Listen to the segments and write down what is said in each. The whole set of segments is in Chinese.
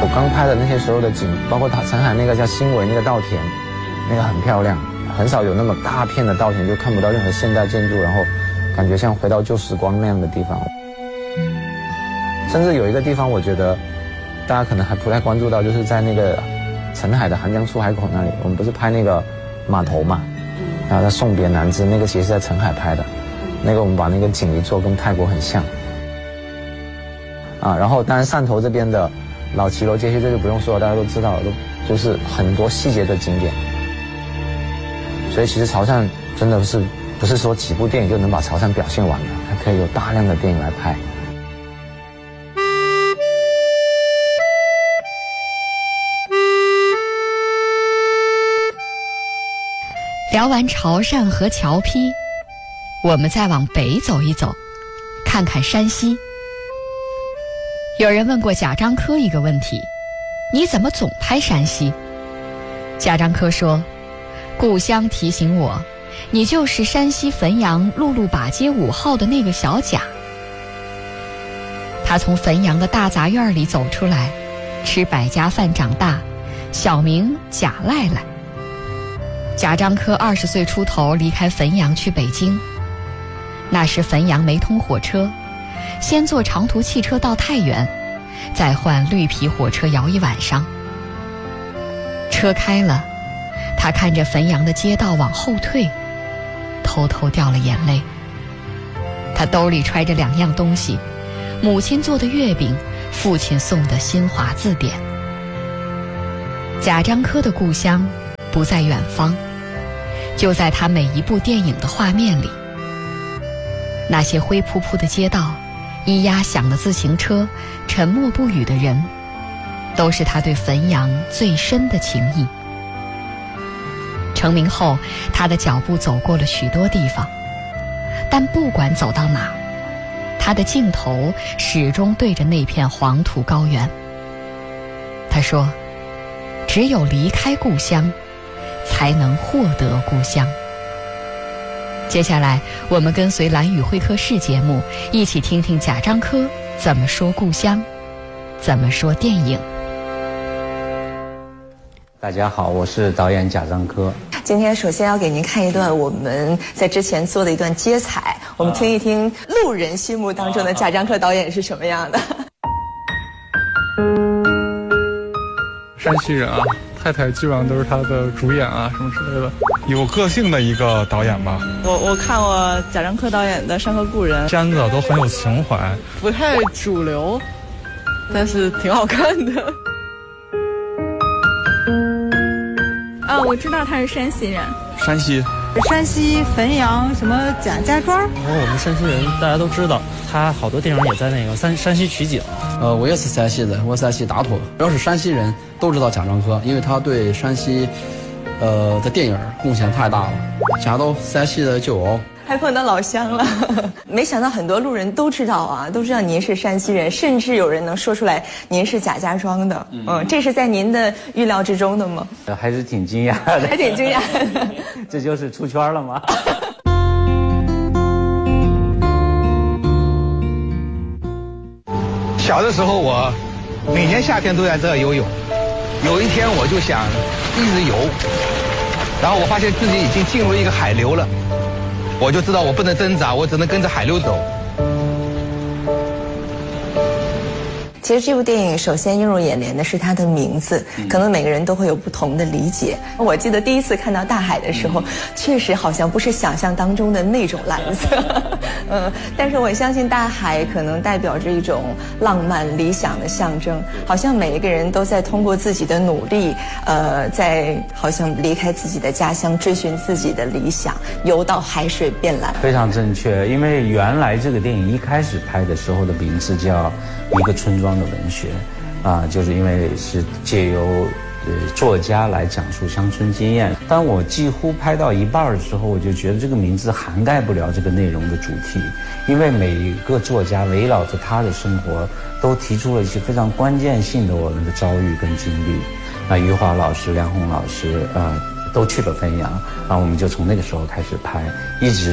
我刚拍的那些所有的景，包括澄海那个叫新围那个稻田，那个很漂亮，很少有那么大片的稻田，就看不到任何现代建筑，然后感觉像回到旧时光那样的地方。甚至有一个地方，我觉得大家可能还不太关注到，就是在那个澄海的韩江出海口那里，我们不是拍那个码头嘛，然后在送别南枝，那个其实是在澄海拍的，那个我们把那个景一做跟泰国很像。然后当然汕头这边的老骑楼街区这就不用说了，大家都知道了，都就是很多细节的景点。所以其实潮汕真的不是说几部电影就能把潮汕表现完的，还可以有大量的电影来拍。 聊完潮汕和侨批，我们再往北走一走，看看山西。有人问过贾樟柯一个问题：你怎么总拍山西？贾樟柯说，故乡提醒我，你就是山西汾阳陆路把街5号的那个小贾。他从汾阳的大杂院里走出来，吃百家饭长大，小名贾赖赖。贾樟柯20岁出头离开汾阳去北京，那时汾阳没通火车，先坐长途汽车到太原，再换绿皮火车摇一晚上。车开了，他看着汾阳的街道往后退，偷偷掉了眼泪。他兜里揣着2样东西，母亲做的月饼，父亲送的新华字典。贾樟柯的故乡不在远方，就在他每一部电影的画面里。那些灰扑扑的街道，咿呀响的自行车，沉默不语的人，都是他对汾阳最深的情谊。成名后，他的脚步走过了许多地方，但不管走到哪，他的镜头始终对着那片黄土高原。他说，只有离开故乡，才能获得故乡。接下来我们跟随蓝宇会客室节目，一起听听贾樟柯怎么说故乡，怎么说电影。 大家好，我是导演贾樟柯。 今天首先要给您看一段我们在之前做的一段接彩，我们听一听路人心目当中的贾樟柯导演是什么样的。 山西人啊，太太基本上都是他的主演啊什么之类的，有个性的一个导演吧。 我看过贾樟柯导演的《山河故人》， 片子都很有情怀， 不太主流，但是挺好看的。 我知道他是山西人。 山西汾阳什么贾家庄。 我们山西人大家都知道，他好多电影也在那个山西取景。 我也是山西人，我山西大同。只要是山西人都知道贾樟柯，因为他对山西的电影贡献太大了。家都山西的酒瓯， 还碰到老乡了。没想到很多路人都知道啊，都知道您是山西人，甚至有人能说出来您是贾家庄的。这是在您的预料之中的吗？ 还是挺惊讶的， 还挺惊讶的。 这就是出圈了吗？ 小的时候我每年夏天都在这儿游泳，有一天我就想一直游，然后我发现自己已经进入一个海流了，我就知道我不能挣扎，我只能跟着海流走。 其实这部电影首先映入眼帘的是它的名字，可能每个人都会有不同的理解。我记得第一次看到大海的时候，确实好像不是想象当中的那种蓝色，但是我相信大海可能代表着一种浪漫理想的象征，好像每一个人都在通过自己的努力，在好像离开自己的家乡，追寻自己的理想，游到海水变蓝。 非常正确，因为原来这个电影一开始拍的时候的名字叫一个村庄的文学，就是因为是借由作家来讲述乡村经验。当我几乎拍到一半的时候，我就觉得这个名字涵盖不了这个内容的主题，因为每一个作家围绕着他的生活，都提出了一些非常关键性的我们的遭遇跟经历。余华老师、梁鸿老师都去了汾阳，我们就从那个时候开始拍，一直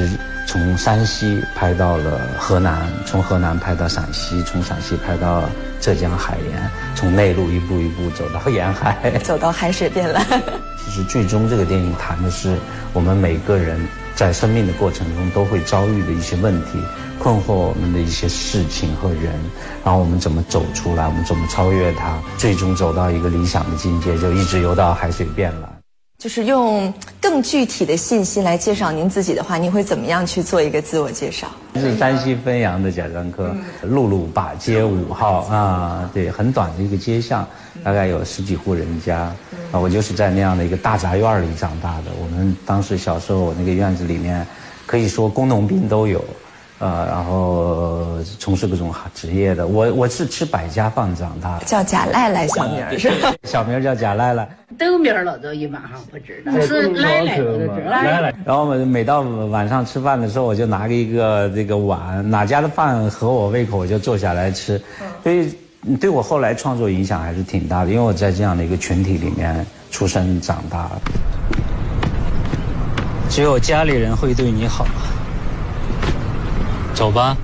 从山西拍到了河南，从河南拍到陕西，从陕西拍到浙江海盐，从内陆一步一步走到沿海， 走到海水变蓝。 其实最终这个电影谈的是我们每个人在生命的过程中都会遭遇的一些问题，困惑我们的一些事情和人，然后我们怎么走出来，我们怎么超越它，最终走到一个理想的境界，就一直游到海水变蓝。 就是用更具体的信息来介绍您自己的话，您会怎么样去做一个自我介绍？ 是山西汾阳的贾樟柯，陆路把街5号啊，对，很短的一个街巷，大概有10几户人家，啊，我就是在那样的一个大杂院里长大的。我们当时小时候那个院子里面，可以说工农兵都有。然后从事各种职业的，我是吃百家饭长大的， 叫贾赖赖小名是吧？ 小名叫贾赖赖， 豆名了都一般上不知道，是赖赖都知道。赖赖。 然后我们每到晚上吃饭的时候，我就拿一个这个碗，哪家的饭合我胃口，我就坐下来吃。所以对我后来创作影响还是挺大的，因为我在这样的一个群体里面出生长大。只有家里人会对你好。走吧。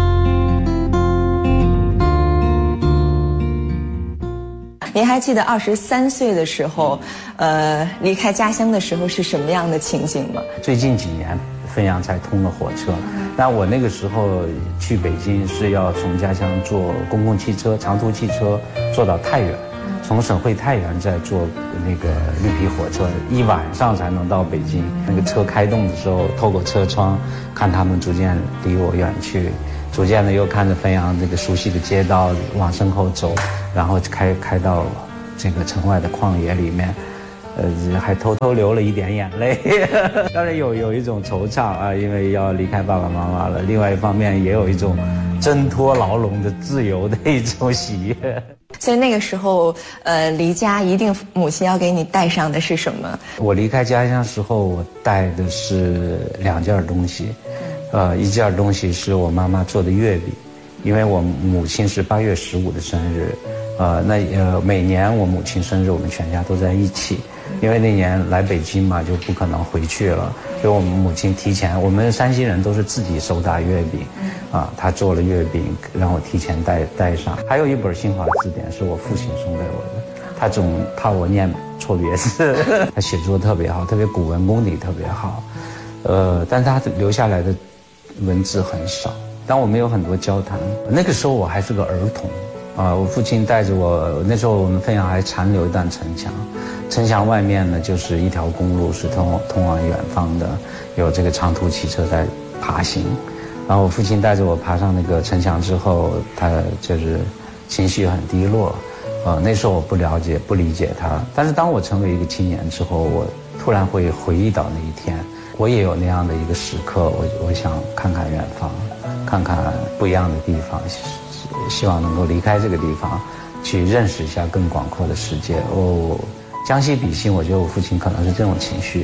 您还记得23岁的时候，离开家乡的时候是什么样的情景吗？ 最近几年，汾阳才通了火车。那我那个时候去北京是要从家乡坐公共汽车、长途汽车坐到太原，从省会太原再坐那个绿皮火车，一晚上才能到北京。那个车开动的时候，透过车窗看他们逐渐离我远去，逐渐的又看着汾阳这个熟悉的街道往身后走，然后开到这个城外的旷野里面，还偷偷流了一点眼泪。当然有一种惆怅啊，因为要离开爸爸妈妈了。另外一方面也有一种挣脱牢笼的自由的一种喜悦。 所以那个时候，离家一定母亲要给你带上的是什么？ 我离开家乡时候，我带的是2件东西，一件东西是我妈妈做的月饼，因为我母亲是8月15的生日，每年我母亲生日我们全家都在一起，因为那年来北京嘛就不可能回去了，所以我们母亲提前，我们山西人都是自己手打月饼，她做了月饼让我提前带上。还有一本新华字典是我父亲送给我的，他总怕我念错别字，他写作特别好，特别古文功底特别好，但他留下来的文字很少，但我们有很多交谈。那个时候我还是个儿童。我父亲带着我，那时候我们汾阳还残留一段城墙，城墙外面呢就是一条公路，是通往远方的，有这个长途汽车在爬行。然后我父亲带着我爬上那个城墙之后，他就是情绪很低落。那时候我不理解他，但是当我成为一个青年之后，我突然会回忆到那一天，我也有那样的一个时刻，我想看看远方，看看不一样的地方。希望能够离开这个地方，去认识一下更广阔的世界。将心比心，我觉得我父亲可能是这种情绪。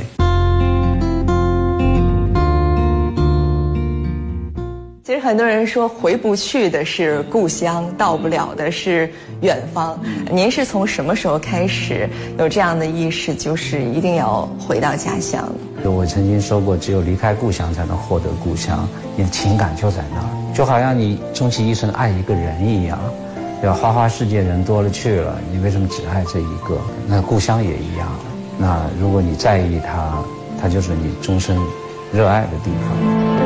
其实很多人说回不去的是故乡，到不了的是远方。您是从什么时候开始有这样的意识，就是一定要回到家乡？ 我曾经说过，只有离开故乡才能获得故乡，你的情感就在那儿。就好像你终其一生爱一个人一样，对吧？花花世界人多了去了，你为什么只爱这一个？那故乡也一样。那如果你在意它，它就是你终身热爱的地方。